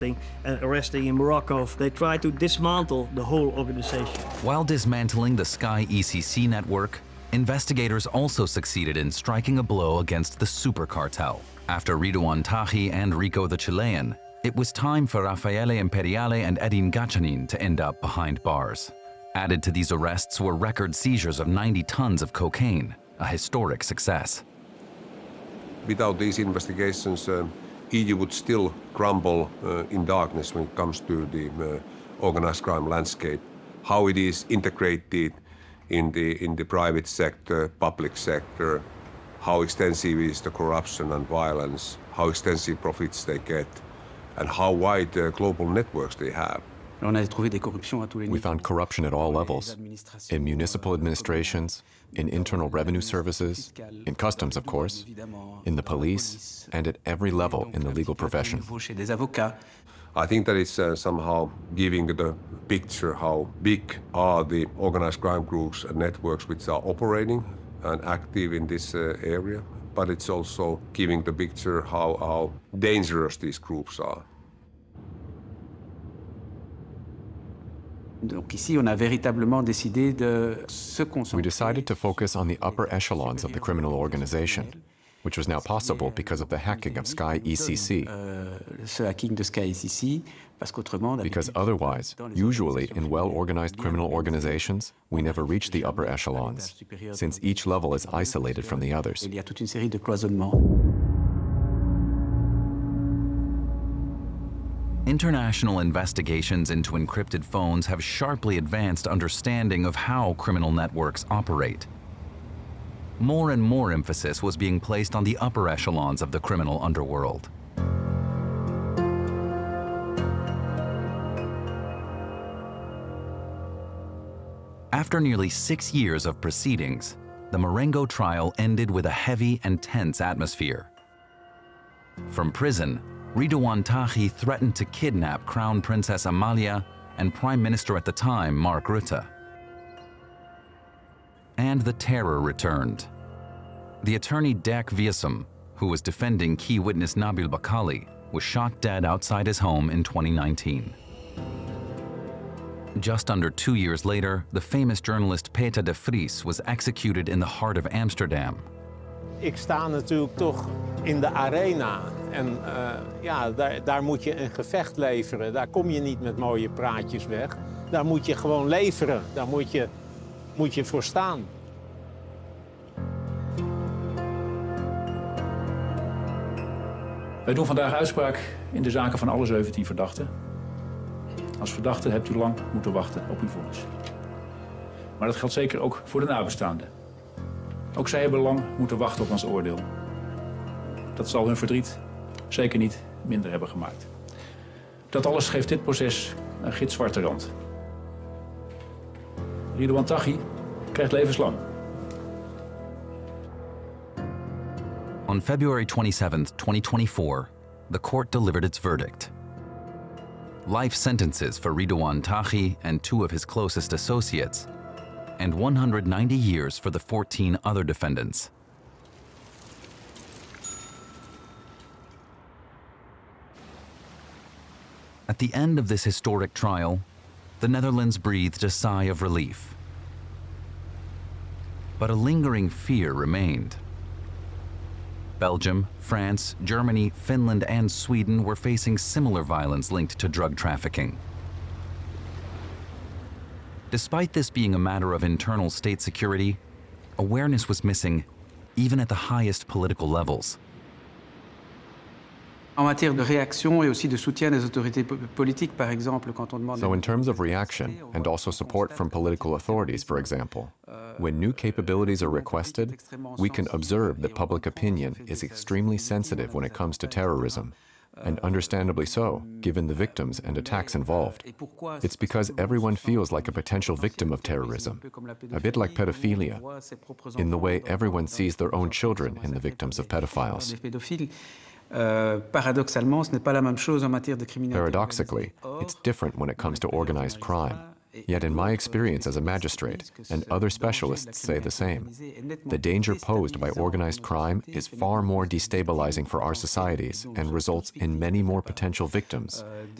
and arresting in Morocco. They try to dismantle the whole organization. While dismantling the Sky ECC network, investigators also succeeded in striking a blow against the super cartel. After Ridouan Taghi and Rico the Chilean, it was time for Raffaele Imperiale and Edin Gacanin to end up behind bars. Added to these arrests were record seizures of 90 tons of cocaine, a historic success. Without these investigations, EU would still crumble in darkness when it comes to the organized crime landscape, how it is integrated in the private sector, public sector, how extensive is the corruption and violence, how extensive profits they get, and how wide global networks they have. We found corruption at all levels, in municipal administrations, in internal revenue services, in customs, of course, in the police, and at every level in the legal profession. I think that it's somehow giving the picture how big are the organized crime groups and networks which are operating and active in this area, but it's also giving the picture how dangerous these groups are. We decided to focus on the upper echelons of the criminal organization, which was now possible because of the hacking of Sky ECC. Because otherwise, usually in well-organized criminal organizations, we never reach the upper echelons, since each level is isolated from the others. International investigations into encrypted phones have sharply advanced understanding of how criminal networks operate. More and more emphasis was being placed on the upper echelons of the criminal underworld. After nearly 6 years of proceedings, the Marengo trial ended with a heavy and tense atmosphere. From prison, Ridouan Taghi threatened to kidnap Crown Princess Amalia and Prime Minister at the time, Mark Rutte. And the terror returned. The attorney Dirk Wiersum, who was defending key witness Nabil Bakali, was shot dead outside his home in 2019. Just under 2 years later, the famous journalist Peter de Vries was executed in the heart of Amsterdam. Ik sta natuurlijk toch in de arena en ja, daar moet je een gevecht leveren. Daar kom je niet met mooie praatjes weg. Daar moet je gewoon leveren. Daar moet je voor staan. Wij doen vandaag uitspraak in de zaken van alle 17 verdachten. Als verdachte hebt u lang moeten wachten op uw vonnis. Maar dat geldt zeker ook voor de nabestaanden. Ook zij hebben lang moeten wachten op ons oordeel. Dat zal hun verdriet zeker niet minder hebben gemaakt. Dat alles geeft dit proces een gitzwarte rand. Ridouan Taghi krijgt levenslang. On February 27, 2024, the court delivered its verdict. Life sentences for Ridouan Taghi and 2 of his closest associates, and 190 years for the 14 other defendants. At the end of this historic trial, the Netherlands breathed a sigh of relief. But a lingering fear remained. Belgium, France, Germany, Finland, and Sweden were facing similar violence linked to drug trafficking. Despite this being a matter of internal state security, awareness was missing even at the highest political levels. So in terms of reaction and also support from political authorities, for example, when new capabilities are requested, we can observe that public opinion is extremely sensitive when it comes to terrorism, and understandably so, given the victims and attacks involved. It's because everyone feels like a potential victim of terrorism, a bit like pedophilia, in the way everyone sees their own children in the victims of pedophiles. Paradoxically, it's different when it comes to organized crime. Yet in my experience as a magistrate, and other specialists say the same, the danger posed by organized crime is far more destabilizing for our societies and results in many more potential victims